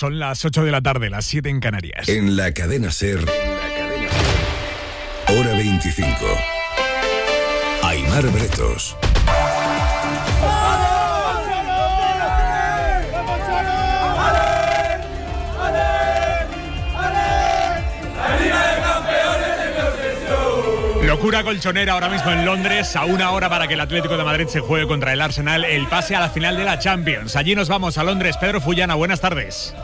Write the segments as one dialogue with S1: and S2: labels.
S1: Son las 8 de la tarde, las 7 en Canarias.
S2: En la cadena SER, hora 25. Aimar Bretos.
S1: Locura colchonera ahora mismo en Londres, a una hora para que el Atlético de Madrid se juegue contra el Arsenal el pase a la final de la Champions. Allí nos vamos a Londres. Pedro Fullana, buenas tardes.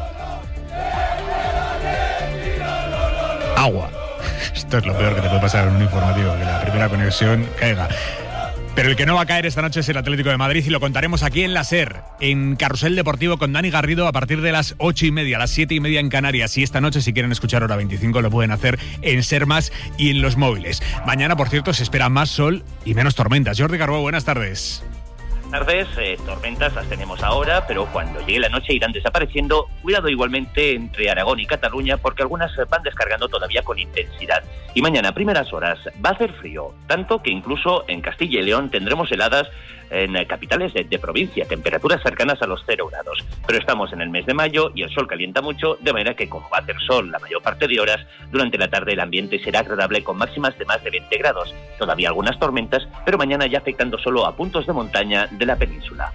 S1: Agua. Esto es lo peor que te puede pasar en un informativo, que la primera conexión caiga. Pero el que no va a caer esta noche es el Atlético de Madrid y lo contaremos aquí en la SER, en Carrusel Deportivo con Dani Garrido a partir de las 8:30, las 7:30 en Canarias. Y esta noche, si quieren escuchar hora 25, lo pueden hacer en SER Más y en los móviles. Mañana, por cierto, se espera más sol y menos tormentas. Jordi Carbó, buenas tardes.
S3: Tardes, tormentas las tenemos ahora, pero cuando llegue la noche irán desapareciendo. Cuidado igualmente entre Aragón y Cataluña, porque algunas van descargando todavía con intensidad. Y mañana, a primeras horas, va a hacer frío, tanto que incluso en Castilla y León tendremos heladas en capitales de provincia, temperaturas cercanas a los 0 grados. Pero estamos en el mes de mayo y el sol calienta mucho, de manera que como va a hacer sol la mayor parte de horas, durante la tarde el ambiente será agradable con máximas de más de 20 grados. Todavía algunas tormentas, pero mañana ya afectando solo a puntos de montaña de la península.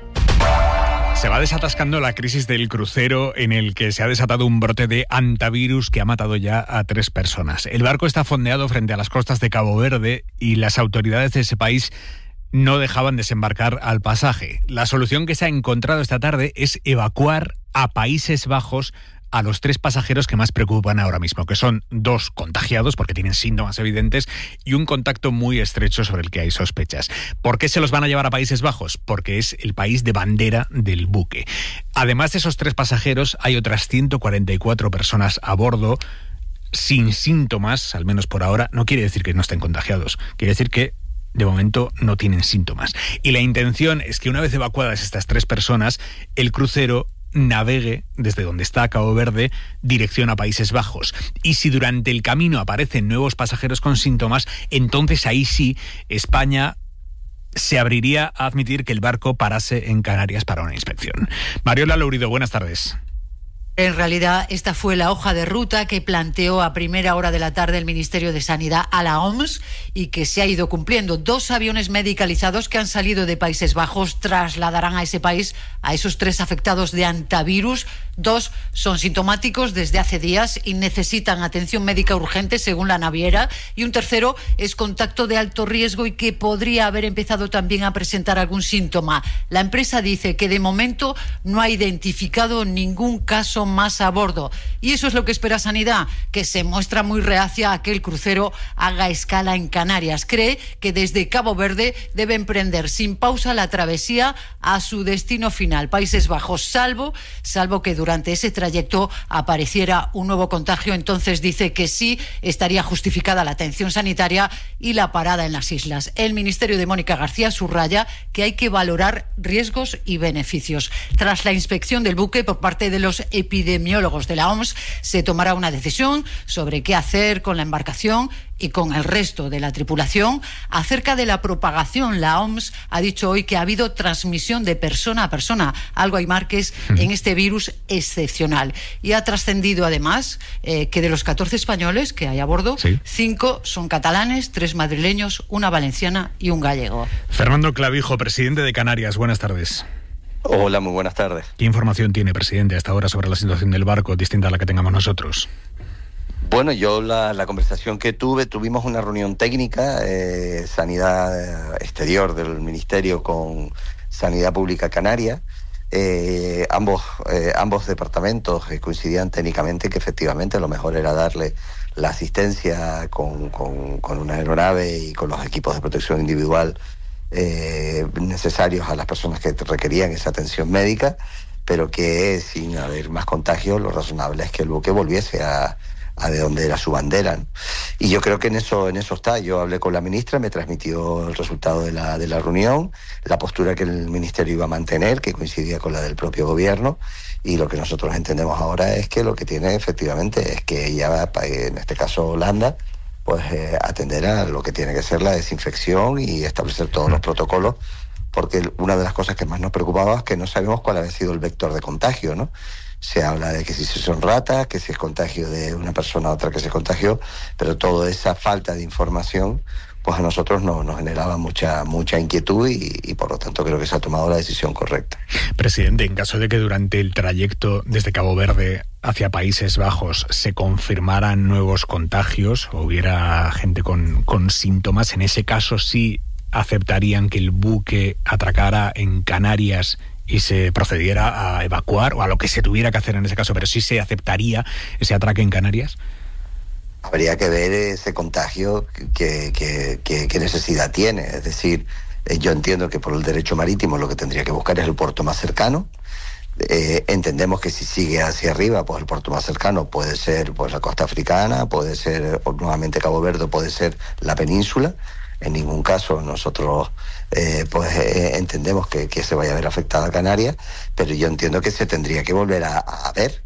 S1: Se va desatascando la crisis del crucero en el que se ha desatado un brote de hantavirus que ha matado ya a 3 personas. El barco está fondeado frente a las costas de Cabo Verde y las autoridades de ese país no dejaban desembarcar al pasaje. La solución que se ha encontrado esta tarde es evacuar a Países Bajos a los 3 pasajeros que más preocupan ahora mismo, que son 2 contagiados porque tienen síntomas evidentes y un contacto muy estrecho sobre el que hay sospechas. ¿Por qué se los van a llevar a Países Bajos? Porque es el país de bandera del buque. Además de esos 3 pasajeros, hay otras 144 personas a bordo sin síntomas, al menos por ahora. No quiere decir que no estén contagiados, quiere decir que de momento no tienen síntomas. Y la intención es que una vez evacuadas estas 3 personas, el crucero navegue desde donde está Cabo Verde dirección a Países Bajos. Y si durante el camino aparecen nuevos pasajeros con síntomas, entonces ahí sí España se abriría a admitir que el barco parase en Canarias para una inspección. Mariola Lourido, buenas tardes.
S4: En realidad, esta fue la hoja de ruta que planteó a primera hora de la tarde el Ministerio de Sanidad a la OMS y que se ha ido cumpliendo. 2 aviones medicalizados que han salido de Países Bajos trasladarán a ese país a esos 3 afectados de hantavirus. 2 son sintomáticos desde hace días y necesitan atención médica urgente, según la naviera. Y un tercero es contacto de alto riesgo y que podría haber empezado también a presentar algún síntoma. La empresa dice que de momento no ha identificado ningún caso más a bordo. Y eso es lo que espera Sanidad, que se muestra muy reacia a que el crucero haga escala en Canarias. Cree que desde Cabo Verde debe emprender sin pausa la travesía a su destino final, Países Bajos, salvo que durante ese trayecto apareciera un nuevo contagio. Entonces dice que sí estaría justificada la atención sanitaria y la parada en las islas. El Ministerio de Mónica García subraya que hay que valorar riesgos y beneficios. Tras la inspección del buque por parte de los epidemiólogos de la OMS, se tomará una decisión sobre qué hacer con la embarcación y con el resto de la tripulación. Acerca de la propagación, la OMS ha dicho hoy que ha habido transmisión de persona a persona, algo, Aimar, que es en este virus excepcional. Y ha trascendido además que de los 14 españoles que hay a bordo, 5 son catalanes, 3 madrileños, 1 valenciana y 1 gallego.
S1: Fernando Clavijo, presidente de Canarias, buenas tardes.
S5: Hola, muy buenas tardes.
S1: ¿Qué información tiene, presidente, hasta ahora sobre la situación del barco distinta a la que tengamos nosotros?
S5: Bueno, yo la conversación que tuvimos una reunión técnica, Sanidad Exterior del Ministerio con Sanidad Pública Canaria. Ambos departamentos coincidían técnicamente que efectivamente lo mejor era darle la asistencia con una aeronave y con los equipos de protección individual necesarios a las personas que requerían esa atención médica, pero que sin haber más contagios lo razonable es que el buque volviese a de donde era su bandera, ¿no? Y yo creo que en eso está. Yo hablé con la ministra, me transmitió el resultado de la reunión, la postura que el ministerio iba a mantener, que coincidía con la del propio gobierno, y lo que nosotros entendemos ahora es que lo que tiene efectivamente es que ella, en este caso Holanda, pues atender a lo que tiene que ser la desinfección y establecer todos los protocolos porque una de las cosas que más nos preocupaba es que no sabemos cuál había sido el vector de contagio, ¿no? Se habla de que si son ratas, que si es contagio de una persona a otra que se contagió, pero toda esa falta de información pues a nosotros nos generaba mucha inquietud y por lo tanto creo que se ha tomado la decisión correcta.
S1: Presidente, en caso de que durante el trayecto desde Cabo Verde hacia Países Bajos se confirmaran nuevos contagios o hubiera gente con síntomas, en ese caso sí aceptarían que el buque atracara en Canarias y se procediera a evacuar, o a lo que se tuviera que hacer en ese caso, pero sí se aceptaría ese atraque en Canarias.
S5: Habría que ver ese contagio qué necesidad tiene. Es decir, yo entiendo que por el derecho marítimo lo que tendría que buscar es el puerto más cercano. Entendemos que si sigue hacia arriba, pues el puerto más cercano puede ser pues la costa africana, puede ser nuevamente Cabo Verde, puede ser la península. En ningún caso nosotros entendemos que se vaya a ver afectada a Canarias, pero yo entiendo que se tendría que volver a ver,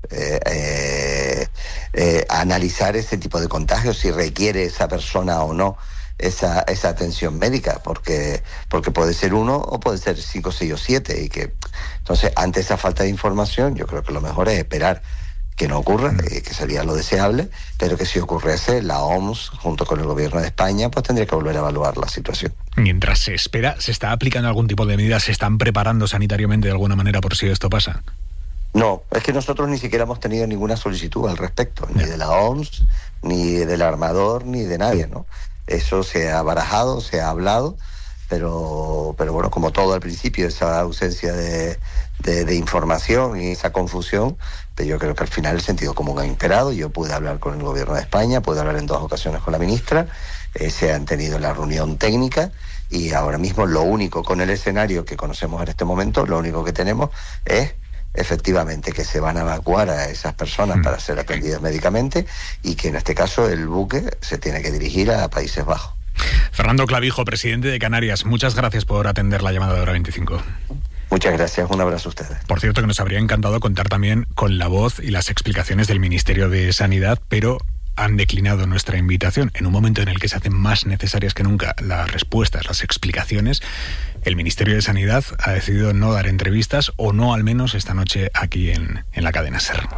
S5: a analizar ese tipo de contagios, si requiere esa persona o no esa atención médica, porque puede ser uno o puede ser 5, 6 o 7, y que entonces ante esa falta de información yo creo que lo mejor es esperar que no ocurra, que sería lo deseable, pero que si ocurriese, la OMS, junto con el gobierno de España, pues tendría que volver a evaluar la situación.
S1: Mientras se espera, ¿se está aplicando algún tipo de medidas? ¿Se están preparando sanitariamente de alguna manera por si esto pasa?
S5: No, es que nosotros ni siquiera hemos tenido ninguna solicitud al respecto, ni de la OMS, ni del armador, ni de nadie, ¿no? Eso se ha barajado, se ha hablado, pero bueno, como todo al principio, esa ausencia de información y esa confusión, pero yo creo que al final el sentido común ha imperado. Yo pude hablar con el gobierno de España, pude hablar en 2 ocasiones con la ministra, se han tenido la reunión técnica y ahora mismo lo único con el escenario que conocemos en este momento, lo único que tenemos es efectivamente que se van a evacuar a esas personas para ser atendidas médicamente y que en este caso el buque se tiene que dirigir a Países Bajos.
S1: Fernando Clavijo, presidente de Canarias, muchas gracias por atender la llamada de Hora 25.
S5: Muchas gracias, un abrazo a ustedes.
S1: Por cierto, que nos habría encantado contar también con la voz y las explicaciones del Ministerio de Sanidad, pero han declinado nuestra invitación. En un momento en el que se hacen más necesarias que nunca las respuestas, las explicaciones, el Ministerio de Sanidad ha decidido no dar entrevistas, o no al menos esta noche aquí en la cadena SER.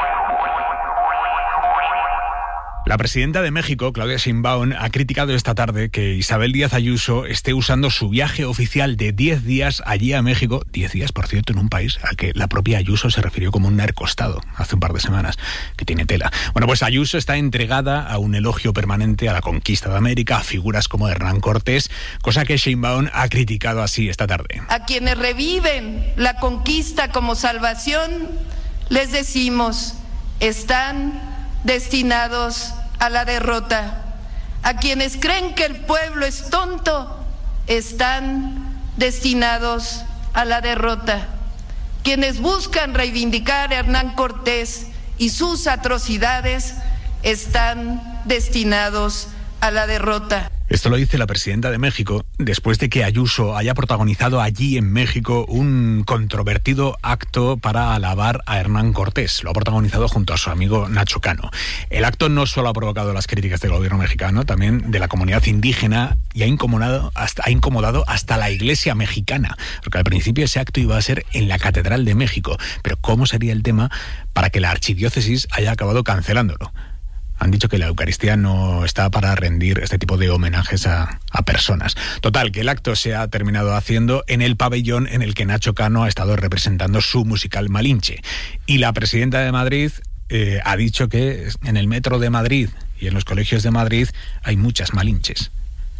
S1: La presidenta de México, Claudia Sheinbaum, ha criticado esta tarde que Isabel Díaz Ayuso esté usando su viaje oficial de 10 días allí a México, 10 días, por cierto, en un país al que la propia Ayuso se refirió como un narcoestado hace un par de semanas, que tiene tela. Bueno, pues Ayuso está entregada a un elogio permanente a la conquista de América, a figuras como Hernán Cortés, cosa que Sheinbaum ha criticado así esta tarde.
S6: A quienes reviven la conquista como salvación, les decimos, están destinados a la derrota. A quienes creen que el pueblo es tonto, están destinados a la derrota. Quienes buscan reivindicar a Hernán Cortés y sus atrocidades, están destinados a la derrota.
S1: Esto lo dice la presidenta de México después de que Ayuso haya protagonizado allí en México un controvertido acto para alabar a Hernán Cortés. Lo ha protagonizado junto a su amigo Nacho Cano. El acto no solo ha provocado las críticas del gobierno mexicano, también de la comunidad indígena, y ha incomodado hasta la Iglesia mexicana, porque al principio ese acto iba a ser en la Catedral de México. Pero ¿cómo sería el tema para que la archidiócesis haya acabado cancelándolo? Han dicho que la Eucaristía no está para rendir este tipo de homenajes a personas. Total, que el acto se ha terminado haciendo en el pabellón en el que Nacho Cano ha estado representando su musical Malinche. Y la presidenta de Madrid ha dicho que en el metro de Madrid y en los colegios de Madrid hay muchas Malinches.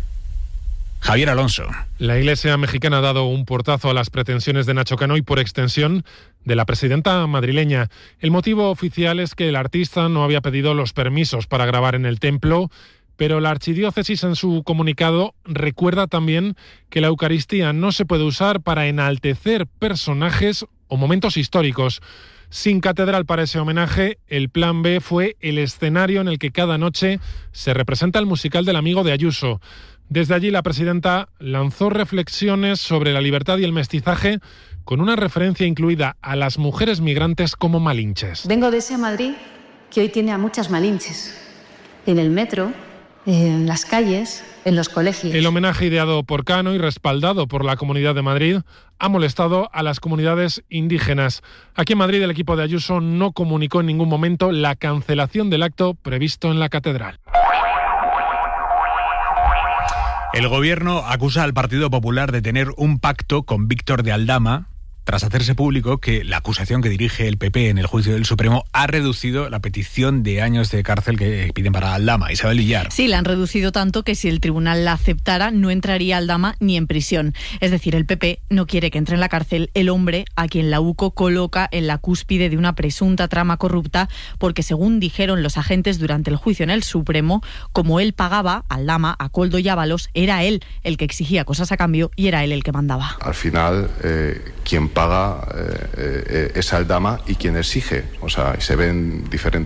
S1: Javier Alonso.
S7: La Iglesia mexicana ha dado un portazo a las pretensiones de Nacho Cano y, por extensión, de la presidenta madrileña. El motivo oficial es que el artista no había pedido los permisos para grabar en el templo, pero la archidiócesis en su comunicado recuerda también que la Eucaristía no se puede usar para enaltecer personajes o momentos históricos. Sin catedral para ese homenaje, el plan B fue el escenario en el que cada noche se representa el musical del amigo de Ayuso. Desde allí, la presidenta lanzó reflexiones sobre la libertad y el mestizaje, con una referencia incluida a las mujeres migrantes como malinches.
S8: Vengo de ese Madrid que hoy tiene a muchas malinches. En el metro, en las calles, en los colegios.
S7: El homenaje ideado por Cano y respaldado por la Comunidad de Madrid ha molestado a las comunidades indígenas. Aquí en Madrid el equipo de Ayuso no comunicó en ningún momento la cancelación del acto previsto en la catedral.
S1: El gobierno acusa al Partido Popular de tener un pacto con Víctor de Aldama, tras hacerse público que la acusación que dirige el PP en el juicio del Supremo ha reducido la petición de años de cárcel que piden para Aldama. Isabel Villar.
S9: Sí, la han reducido tanto que si el tribunal la aceptara no entraría Aldama ni en prisión. Es decir, el PP no quiere que entre en la cárcel el hombre a quien la UCO coloca en la cúspide de una presunta trama corrupta porque, según dijeron los agentes durante el juicio en el Supremo, como él pagaba Aldama a Koldo y Ábalos, era él el que exigía cosas a cambio y era él el que mandaba.
S10: Al final, quien paga es Aldama y quien exige. O sea, se ven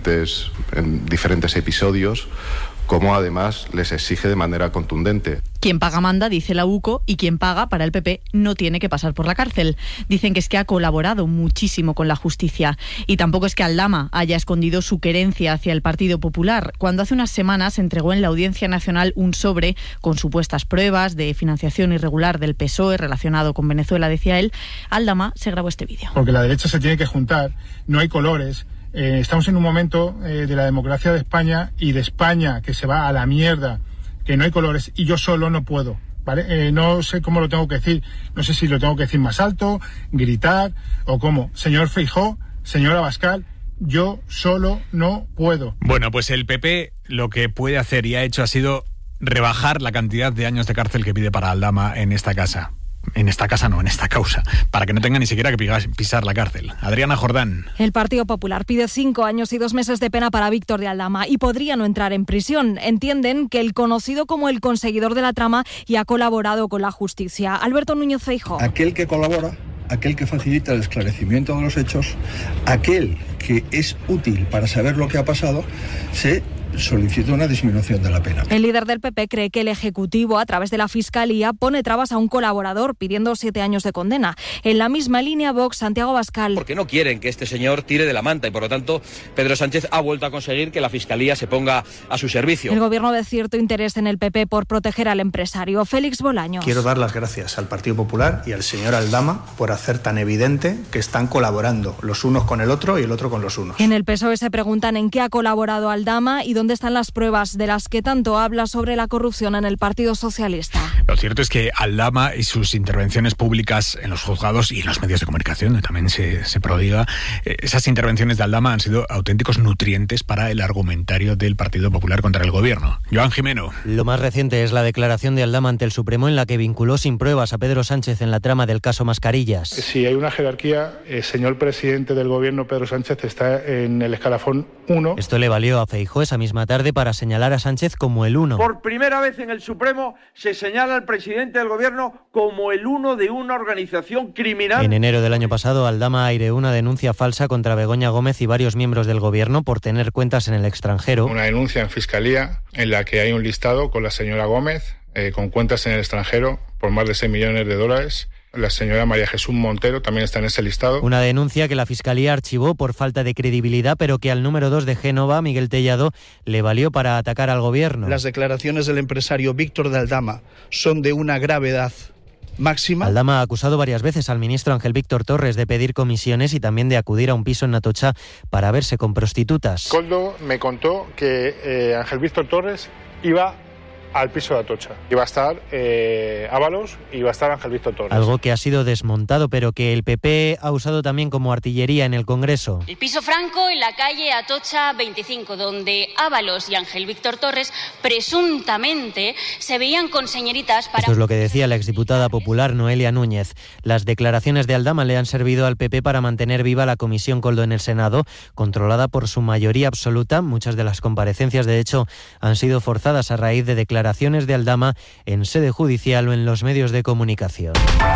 S10: en diferentes episodios cómo además les exige de manera contundente.
S9: Quien paga manda, dice la UCO, y quien paga, para el PP, no tiene que pasar por la cárcel. Dicen que es que ha colaborado muchísimo con la justicia. Y tampoco es que Aldama haya escondido su querencia hacia el Partido Popular. Cuando hace unas semanas entregó en la Audiencia Nacional un sobre con supuestas pruebas de financiación irregular del PSOE relacionado con Venezuela, decía él, Aldama se grabó este vídeo.
S11: Porque la derecha se tiene que juntar, no hay colores. Estamos en un momento de la democracia de España y de España que se va a la mierda, que no hay colores y yo solo no puedo, ¿vale? No sé cómo lo tengo que decir, no sé si lo tengo que decir más alto, gritar o cómo. Señor Feijóo, señor Abascal, yo solo no puedo.
S1: Bueno, pues el PP lo que puede hacer y ha hecho ha sido rebajar la cantidad de años de cárcel que pide para Aldama en esta casa. En esta causa, para que no tenga ni siquiera que pisar la cárcel. Adriana Jordán.
S12: El Partido Popular pide 5 años y 2 meses de pena para Víctor de Aldama y podría no entrar en prisión. Entienden que el conocido como el conseguidor de la trama y ha colaborado con la justicia. Alberto Núñez Feijóo.
S13: Aquel que colabora, aquel que facilita el esclarecimiento de los hechos, aquel que es útil para saber lo que ha pasado, se solicita una disminución de la pena.
S12: El líder del PP cree que el Ejecutivo, a través de la Fiscalía, pone trabas a un colaborador pidiendo 7 años de condena. En la misma línea, Vox, Santiago Abascal.
S14: Porque no quieren que este señor tire de la manta y, por lo tanto, Pedro Sánchez ha vuelto a conseguir que la Fiscalía se ponga a su servicio.
S12: El Gobierno ve cierto interés en el PP por proteger al empresario. Félix Bolaños.
S15: Quiero dar las gracias al Partido Popular y al señor Aldama por hacer tan evidente que están colaborando los unos con el otro y el otro con los unos.
S12: En el PSOE se preguntan en qué ha colaborado Aldama y dónde están las pruebas de las que tanto habla sobre la corrupción en el Partido Socialista.
S1: Lo cierto es que Aldama y sus intervenciones públicas en los juzgados y en los medios de comunicación, donde también se prodiga, esas intervenciones de Aldama han sido auténticos nutrientes para el argumentario del Partido Popular contra el Gobierno. Joan Jimeno.
S16: Lo más reciente es la declaración de Aldama ante el Supremo en la que vinculó sin pruebas a Pedro Sánchez en la trama del caso Mascarillas.
S11: Si hay una jerarquía, el señor presidente del Gobierno, Pedro Sánchez, está en el escalafón 1.
S16: Esto le valió a Feijóo esa misma tarde para señalar a Sánchez como el 1.
S17: Por primera vez en el Supremo se señala al presidente del Gobierno como el 1 de una organización criminal.
S16: En enero del año pasado, Aldama aireó una denuncia falsa contra Begoña Gómez y varios miembros del Gobierno por tener cuentas en el extranjero.
S11: Una denuncia en Fiscalía en la que hay un listado con la señora Gómez, con cuentas en el extranjero por más de $6 millones. La señora María Jesús Montero también está en ese listado.
S16: Una denuncia que la Fiscalía archivó por falta de credibilidad, pero que al número 2 de Génova, Miguel Tellado, le valió para atacar al Gobierno.
S18: Las declaraciones del empresario Víctor de Aldama son de una gravedad máxima.
S16: Aldama ha acusado varias veces al ministro Ángel Víctor Torres de pedir comisiones y también de acudir a un piso en Atocha para verse con prostitutas.
S11: Koldo me contó que Ángel Víctor Torres iba al piso de Atocha. Iba a estar Ábalos y iba a estar Ángel Víctor Torres.
S16: Algo que ha sido desmontado, pero que el PP ha usado también como artillería en el Congreso.
S19: El piso Franco en la calle Atocha 25, donde Ábalos y Ángel Víctor Torres presuntamente se veían con señoritas para...
S16: Esto es lo que decía la exdiputada popular Noelia Núñez. Las declaraciones de Aldama le han servido al PP para mantener viva la Comisión Koldo en el Senado, controlada por su mayoría absoluta. Muchas de las comparecencias, de hecho, han sido forzadas a raíz de declaraciones de Aldama en sede judicial o en los medios de comunicación.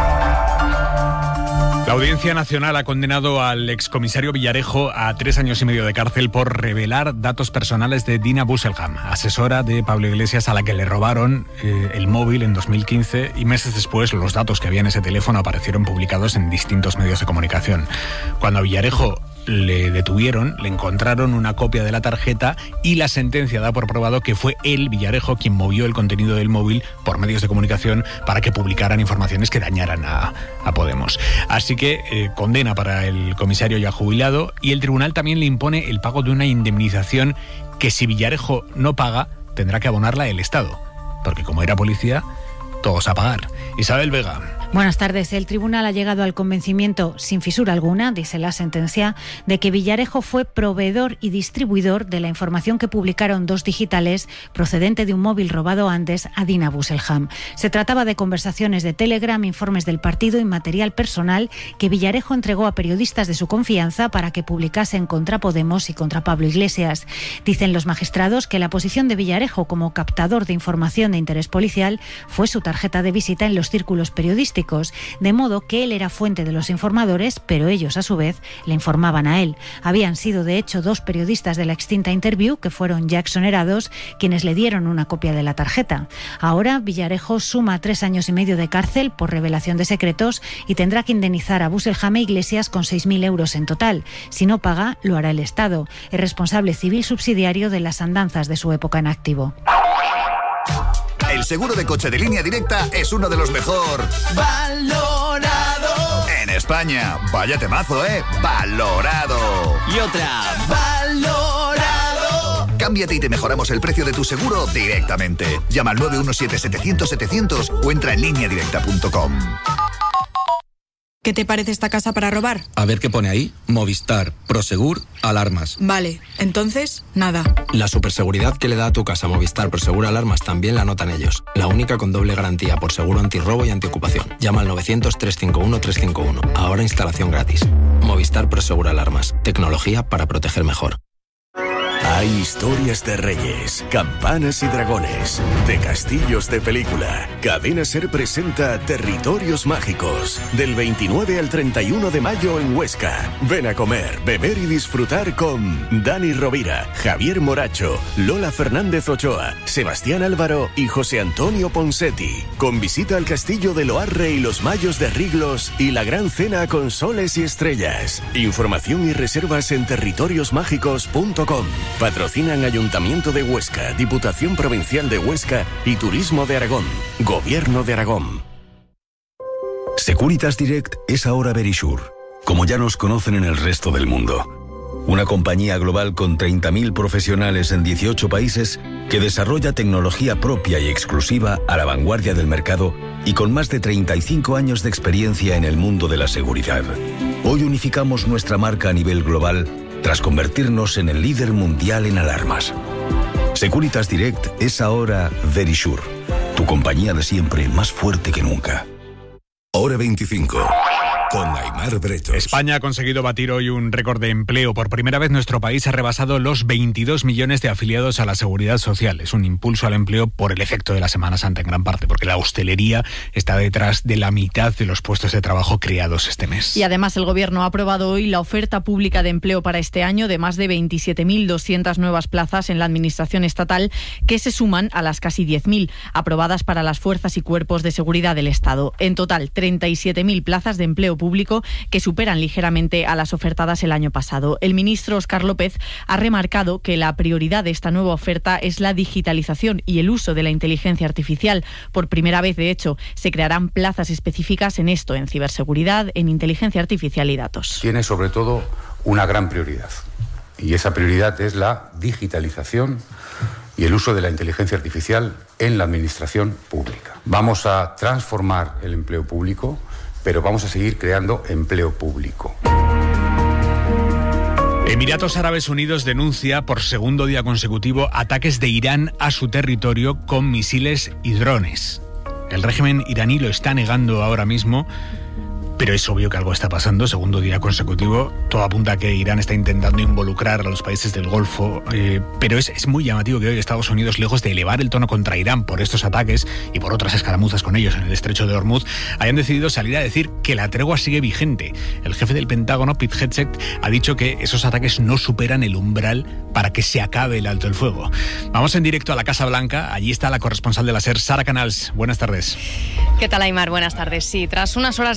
S1: La Audiencia Nacional ha condenado al excomisario Villarejo a 3 años y medio de cárcel por revelar datos personales de Dina Busselham, asesora de Pablo Iglesias, a la que le robaron el móvil en 2015 y meses después los datos que había en ese teléfono aparecieron publicados en distintos medios de comunicación. Cuando a Villarejo le detuvieron, le encontraron una copia de la tarjeta y la sentencia da por probado que fue él, Villarejo, quien movió el contenido del móvil por medios de comunicación para que publicaran informaciones que dañaran a Podemos. Así que condena para el comisario ya jubilado, y el tribunal también le impone el pago de una indemnización que, si Villarejo no paga, tendrá que abonarla el Estado, porque como era policía, todos a pagar. Isabel Vega.
S20: Buenas tardes. El tribunal ha llegado al convencimiento, sin fisura alguna, dice la sentencia, de que Villarejo fue proveedor y distribuidor de la información que publicaron dos digitales procedente de un móvil robado antes a Dina Busselham. Se trataba de conversaciones de Telegram, informes del partido y material personal que Villarejo entregó a periodistas de su confianza para que publicasen contra Podemos y contra Pablo Iglesias. Dicen los magistrados que la posición de Villarejo como captador de información de interés policial fue su tarjeta de visita en los círculos periodísticos, de modo que él era fuente de los informadores, pero ellos a su vez le informaban a él. Habían sido de hecho dos periodistas de la extinta Interview, que fueron ya exonerados, quienes le dieron una copia de la tarjeta. Ahora Villarejo suma 3 años y medio de cárcel por revelación de secretos y tendrá que indemnizar a Busselham e Iglesias con 6.000 euros en total. Si no paga, lo hará el Estado, el responsable civil subsidiario de las andanzas de su época en activo.
S21: El seguro de coche de Línea Directa es uno de los mejor valorado en España. Vaya temazo, valorado.
S22: Y otra, valorado.
S21: Cámbiate y te mejoramos el precio de tu seguro directamente. Llama al 917-700-700 o entra en lineadirecta.com.
S23: ¿Qué te parece esta casa para robar?
S22: A ver qué pone ahí. Movistar, Prosegur, alarmas.
S23: Vale, entonces, nada.
S22: La superseguridad que le da a tu casa Movistar Prosegur Alarmas también la notan ellos. La única con doble garantía por seguro antirrobo y antiocupación. Llama al 900-351-351. Ahora instalación gratis. Movistar Prosegur Alarmas. Tecnología para proteger mejor.
S24: Hay historias de reyes, campanas y dragones, de castillos de película. Cadena SER presenta Territorios Mágicos, del 29 al 31 de mayo en Huesca. Ven a comer, beber y disfrutar con Dani Rovira, Javier Moracho, Lola Fernández Ochoa, Sebastián Álvaro y José Antonio Ponsetti. Con visita al castillo de Loarre y los Mayos de Riglos y la gran cena con soles y estrellas. Información y reservas en territoriosmágicos.com. Patrocinan Ayuntamiento de Huesca, Diputación Provincial de Huesca y Turismo de Aragón. Gobierno de Aragón.
S2: Securitas Direct es ahora Verisure, como ya nos conocen en el resto del mundo. Una compañía global con 30.000 profesionales en 18 países que desarrolla tecnología propia y exclusiva a la vanguardia del mercado y con más de 35 años de experiencia en el mundo de la seguridad. Hoy unificamos nuestra marca a nivel global tras convertirnos en el líder mundial en alarmas. Securitas Direct es ahora Verisure, tu compañía de siempre más fuerte que nunca.
S24: Hora 25. Con Aimar Bretos.
S1: España ha conseguido batir hoy un récord de empleo. Por primera vez nuestro país ha rebasado los 22 millones de afiliados a la Seguridad Social. Es un impulso al empleo por el efecto de la Semana Santa en gran parte, porque la hostelería está detrás de la mitad de los puestos de trabajo creados este mes.
S9: Y además el Gobierno ha aprobado hoy la oferta pública de empleo para este año de más de 27.200 nuevas plazas en la Administración estatal, que se suman a las casi 10.000 aprobadas para las fuerzas y cuerpos de seguridad del Estado. En total, 37.000 plazas de empleo público que superan ligeramente a las ofertadas el año pasado. El ministro Óscar López ha remarcado que la prioridad de esta nueva oferta es la digitalización y el uso de la inteligencia artificial. Por primera vez, de hecho, se crearán plazas específicas en esto, en ciberseguridad, en inteligencia artificial y datos.
S25: Tiene sobre todo una gran prioridad, y esa prioridad es la digitalización y el uso de la inteligencia artificial en la administración pública. Vamos a transformar el empleo público, pero vamos a seguir creando empleo público.
S1: Emiratos Árabes Unidos denuncia por segundo día consecutivo ataques de Irán a su territorio con misiles y drones. El régimen iraní lo está negando ahora mismo, pero es obvio que algo está pasando. Segundo día consecutivo, todo apunta a que Irán está intentando involucrar a los países del Golfo, pero es muy llamativo que hoy Estados Unidos, lejos de elevar el tono contra Irán por estos ataques y por otras escaramuzas con ellos en el estrecho de Hormuz, hayan decidido salir a decir que la tregua sigue vigente. El jefe del Pentágono, Pete Hegseth, ha dicho que esos ataques no superan el umbral para que se acabe el alto el fuego. Vamos en directo a la Casa Blanca. Allí está la corresponsal de la SER, Sara Canals. Buenas tardes.
S26: ¿Qué tal, Aimar? Buenas tardes. Sí, tras unas horas de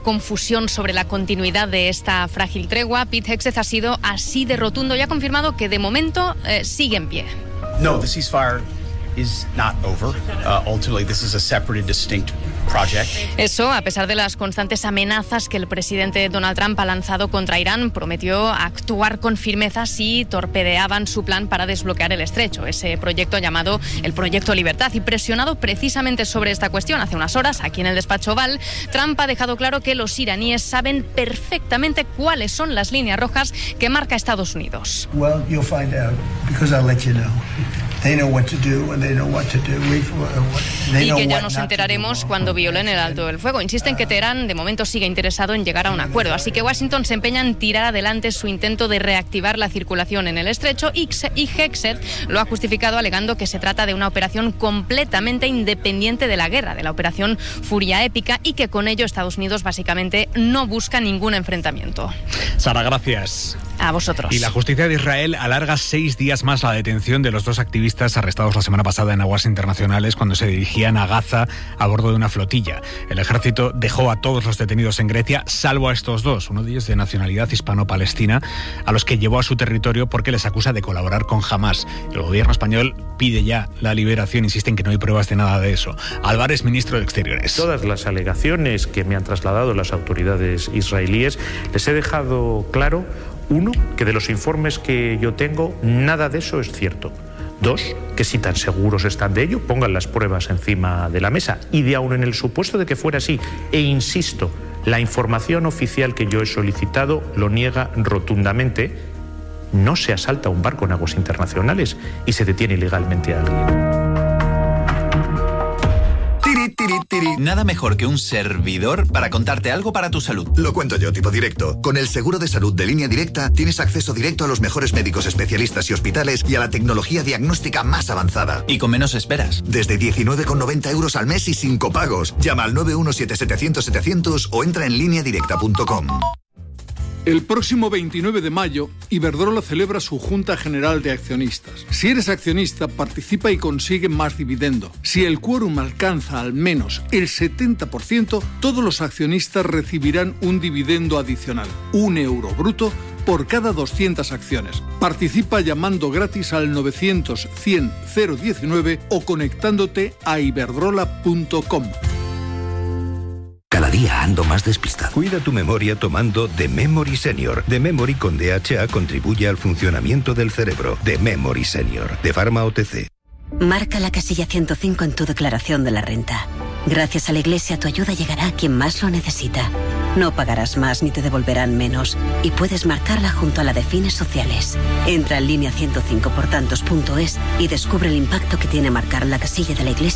S3: confusión sobre la continuidad de esta frágil tregua, Pete Hegseth ha sido así de rotundo y ha confirmado que de momento sigue en pie.
S4: No, the ceasefire is not over. Ultimately, this is a separate and distinct project.
S3: Eso, a pesar de las constantes amenazas que el presidente Donald Trump ha lanzado contra Irán, prometió actuar con firmeza si torpedeaban su plan para desbloquear el estrecho, ese proyecto llamado el Proyecto Libertad. Y presionado precisamente sobre esta cuestión hace unas horas, aquí en el despacho Oval, Trump ha dejado claro que los iraníes saben perfectamente cuáles son las líneas rojas que marca Estados Unidos.
S13: Well, you'll find out because I'll let you know. They know what to do and they know what to do.
S3: Y que ya nos enteraremos cuando violen el alto del fuego. Insisten que Teherán de momento sigue interesado en llegar a un acuerdo, así que Washington se empeña en tirar adelante su intento de reactivar la circulación en el estrecho y Hegseth lo ha justificado alegando que se trata de una operación completamente independiente de la guerra, de la operación Furia Épica, y que con ello Estados Unidos básicamente no busca ningún enfrentamiento.
S1: Sara, gracias.
S3: A vosotros.
S1: Y la justicia de Israel alarga 6 días más la detención de los 2 activistas arrestados la semana pasada en aguas internacionales cuando se dirigían a Gaza a bordo de una flotilla. El ejército dejó a todos los detenidos en Grecia, salvo a estos 2, uno de ellos de nacionalidad hispano-palestina, a los que llevó a su territorio porque les acusa de colaborar con Hamás. El gobierno español pide ya la liberación, insiste en que no hay pruebas de nada de eso. Álvarez, ministro de Exteriores.
S5: Todas las alegaciones que me han trasladado las autoridades israelíes, les he dejado claro: 1, que de los informes que yo tengo, nada de eso es cierto. 2, que si tan seguros están de ello, pongan las pruebas encima de la mesa. Y de aún en el supuesto de que fuera así, e insisto, la información oficial que yo he solicitado lo niega rotundamente, no se asalta un barco en aguas internacionales y se detiene ilegalmente a alguien.
S6: Nada mejor que un servidor para contarte algo para tu salud.
S21: Lo cuento yo, tipo directo. Con el seguro de salud de Línea Directa tienes acceso directo a los mejores médicos especialistas y hospitales y a la tecnología diagnóstica más avanzada.
S6: Y con menos esperas.
S21: Desde 19,90 € al mes y sin copagos. Llama al 917-700-700 o entra en lineadirecta.com.
S8: El próximo 29 de mayo, Iberdrola celebra su Junta General de Accionistas. Si eres accionista, participa y consigue más dividendo. Si el quórum alcanza al menos el 70%, todos los accionistas recibirán un dividendo adicional, €1 bruto, por cada 200 acciones. Participa llamando gratis al 900-100-019 o conectándote a iberdrola.com.
S26: Cada día ando más despistado. Cuida tu memoria tomando The Memory Senior. The Memory con DHA contribuye al funcionamiento del cerebro. The Memory Senior, de Pharma OTC.
S27: Marca la casilla 105 en tu declaración de la renta. Gracias a la Iglesia, tu ayuda llegará a quien más lo necesita. No pagarás más ni te devolverán menos. Y puedes marcarla junto a la de fines sociales. Entra en línea 105portantos.es y descubre el impacto que tiene marcar la casilla de la Iglesia